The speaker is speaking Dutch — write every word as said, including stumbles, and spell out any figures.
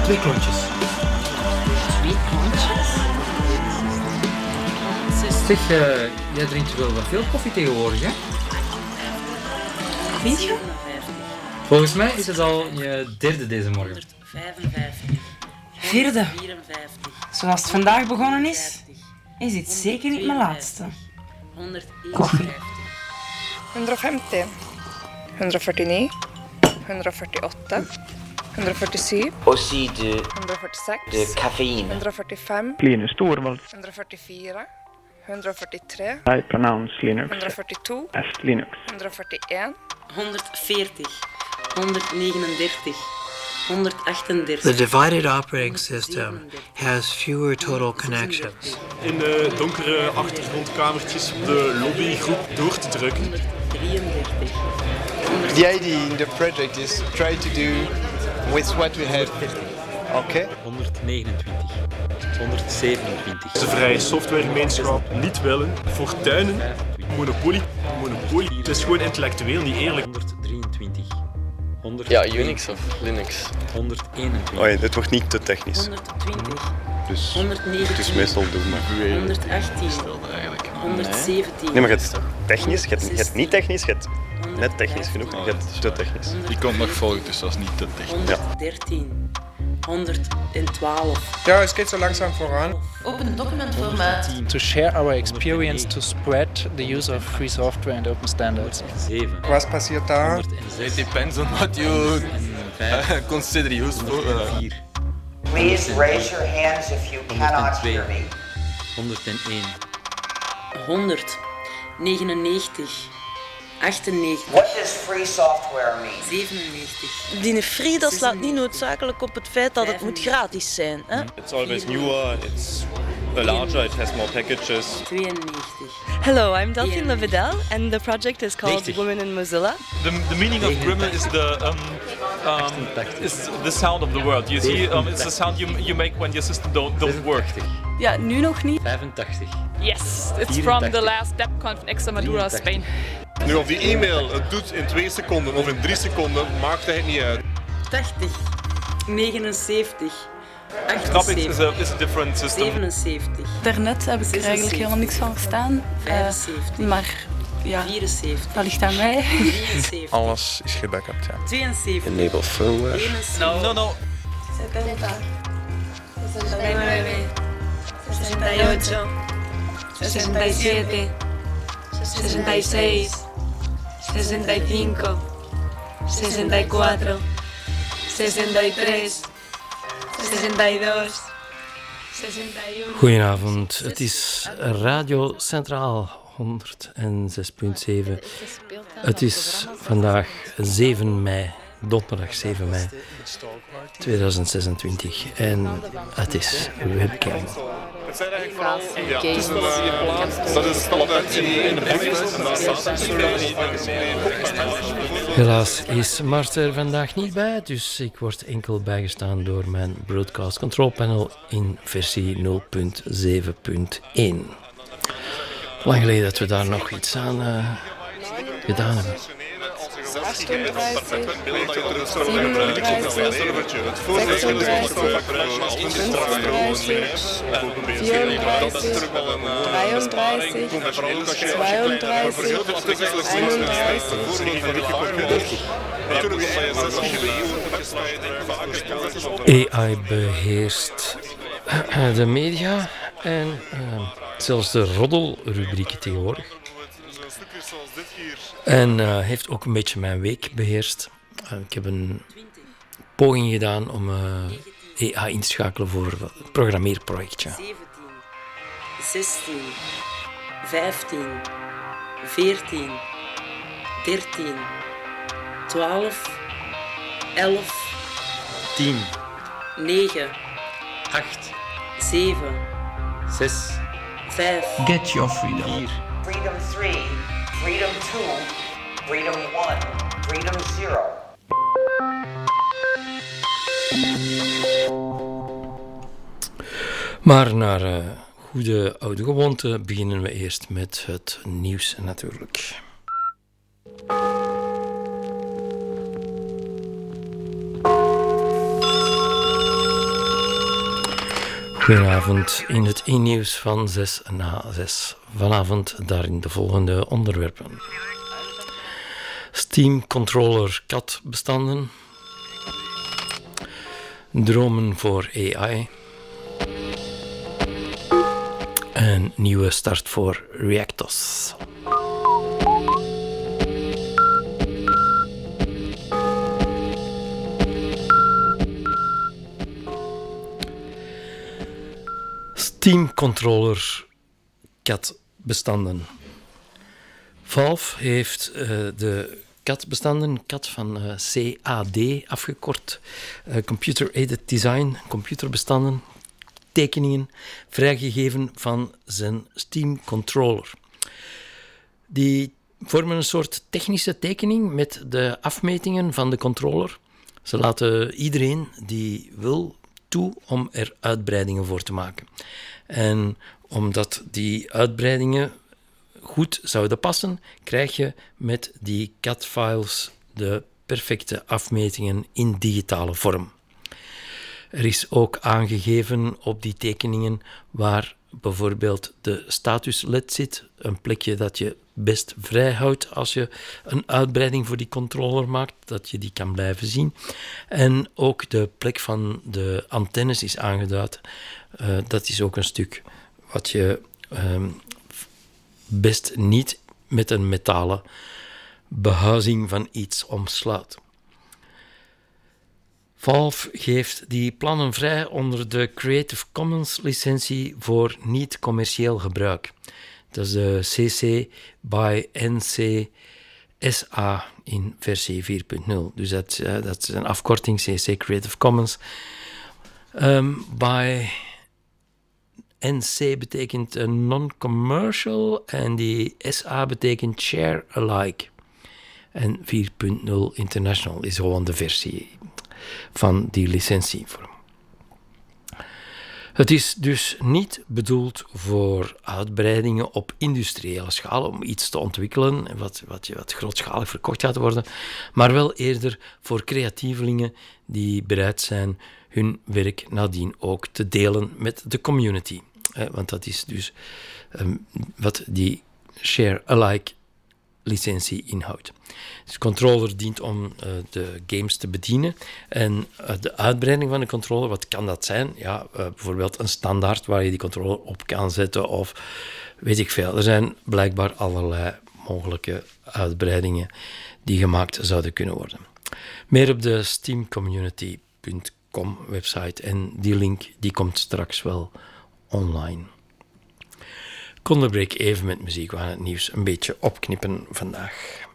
twee klontjes. Twee klontjes? Zeg, uh, jij drinkt wel wat veel koffie tegenwoordig, hè? Vind je? Volgens mij is het al je derde deze morgen. honderdvijfenvijftig. Vierde. Zoals het vandaag begonnen is, is dit zeker niet mijn laatste. Koffie. honderdvemtio, honderdfyrtionio, honderdfyrtioåtta, honderdfyrtiosju, Aussi de, honderdfyrtiosex, de cafeïne. honderdfyrtiofem, Linus Torvalds. honderdfyrtiofyra, honderdfyrtiotre, I pronounce Linux honderdfyrtiotvå, as Linux. honderdfyrtioen, honderdveertig. honderdnegenendertig. honderdachtendertig. The divided operating system has fewer total connections. In de donkere achtergrondkamertjes op de lobbygroep door te drukken. honderddrieëndertig. The idea in the project is try to do with what we have. Okay. honderdnegenentwintig. honderdzevenentwintig. De vrije softwaregemeenschap niet willen. Fortuinen. Monopolie. Monopolie. Het is gewoon intellectueel niet eerlijk. honderddrieëntwintig. honderd Ja, Unix of Linux. honderdeenentwintig. Oh ja, dit wordt niet te technisch. honderdtwintig. Dus honderdnegentien. het is meestal doen, maar... honderdachttien. honderdzeventien. Nee, maar je hebt technisch, je hebt, je hebt niet technisch, je hebt net technisch genoeg, je hebt te technisch. Die komt nog volgen, dus dat is niet te technisch. Ja. honderddertien. honderdtwaalf. Ja, het gaat zo langzaam vooraan. Open documentformaat. To share our experience to spread the use of free software and open standards. zeven. Wat passiert daar? It depends on what you uh, consider useful. vier. Please raise your hands if you cannot hear me. honderdéén. honderd. negenennegentig. achtennegentig. What does free software mean? zevenennegentig. Die free, dat slaat niet noodzakelijk op het feit dat het moet gratis zijn. Hè? It's always newer, it's larger, it has more packages. tweeënnegentig. Hello, I'm Delphine Levedel and the project is called negentig. Women in Mozilla. The, the meaning of Gremlin is the um, um, is the sound of the world. You see, um, it's the sound you, you make when your system don't, don't work. Ja, nu nog niet. vijfentachtig. Yes, it's from the last DevConf in Extremadura, Spain. Nu, of die e-mail het doet in twee seconden of in drie seconden, maakt het niet uit. tachtig. negenenzeventig. Snap ik, is a, is a different system. zevenenzeventig. Daarnet heb ik er eigenlijk helemaal niks van verstaan. vijfenzeventig. Maar ja, vierenzeventig. dat ligt aan mij. drieënzeventig. Alles is gebackupt, ja. tweeënzeventig. Enable firmware. eenenzeventig. No, no. setenta. sesenta y nueve. sesenta y ocho. sesenta y siete. sesenta y seis. sesenta y cinco. sesenta y cuatro. sesenta y tres. sesenta y dos. sesenta y uno. Goedenavond, het is Radio Centraal honderdzes punt zeven. Het is vandaag zeven mei, donderdag zeven mei tweeduizend zesentwintig en het is webcam. Het zijn eigenlijk vooral, ja, het is wel dat je plaatst, dat is standaard in de Helaas is Mart er vandaag niet bij, dus ik word enkel bijgestaan door mijn Broadcast Control Panel in versie nul punt zeven punt één. Lang geleden dat we daar nog iets aan uh, gedaan hebben. achtendertig, zevenendertig, zesendertig, vierundertig, drieëndertig, eenendertig, A I beheerst de media en uh, zelfs de roddelrubrieken tegenwoordig. En uh, heeft ook een beetje mijn week beheerst. Uh, ik heb een poging gedaan om uh, A I in te schakelen voor een programmeerprojectje. zeventien. zestien. vijftien. veertien. dertien. twaalf. elf. tien. negen. acht. zeven. zes. vijf. Get your freedom. vier. Freedom three, freedom two, freedom one, freedom zero. Maar naar uh, goede oude gewoonte beginnen we eerst met het nieuws natuurlijk. Goedenavond in het e-nieuws van zes na zes. Vanavond daarin de volgende onderwerpen. Steam Controller C A D-bestanden. Dromen voor A I. Een nieuwe start voor ReactOS. Steam Controller C A D-bestanden. Valve heeft uh, de C A D-bestanden, C A D van uh, C A D afgekort, uh, Computer Aided Design, computerbestanden, tekeningen, vrijgegeven van zijn Steam Controller. Die vormen een soort technische tekening met de afmetingen van de controller. Ze laten iedereen die wil toe om er uitbreidingen voor te maken. En omdat die uitbreidingen goed zouden passen, krijg je met die C A D-files de perfecte afmetingen in digitale vorm. Er is ook aangegeven op die tekeningen waar bijvoorbeeld de status L E D zit, een plekje dat je best vrij houdt als je een uitbreiding voor die controller maakt, dat je die kan blijven zien. En ook de plek van de antennes is aangeduid. Uh, dat is ook een stuk wat je um, best niet met een metalen behuizing van iets omsluit. Valve geeft die plannen vrij onder de Creative Commons licentie voor niet-commercieel gebruik. Dat is de C C by N C S A in versie vier punt nul. Dus dat, uh, dat is een afkorting, C C Creative Commons. Um, by N C betekent uh, non-commercial en die S A betekent share alike. En vier punt nul International is gewoon de versie van die licentievorm. Het is dus niet bedoeld voor uitbreidingen op industriële schaal, om iets te ontwikkelen wat, wat, wat grootschalig verkocht gaat worden, maar wel eerder voor creatievelingen die bereid zijn hun werk nadien ook te delen met de community. Eh, want dat is dus um, wat die share alike licentie inhoudt. Dus de controller dient om uh, de games te bedienen. En uh, de uitbreiding van de controller, wat kan dat zijn? Ja, uh, bijvoorbeeld een standaard waar je die controller op kan zetten of weet ik veel. Er zijn blijkbaar allerlei mogelijke uitbreidingen die gemaakt zouden kunnen worden. Meer op de steam community punt com website en die link die komt straks wel online. Ik onderbreek even met muziek, we gaan het nieuws een beetje opknippen vandaag.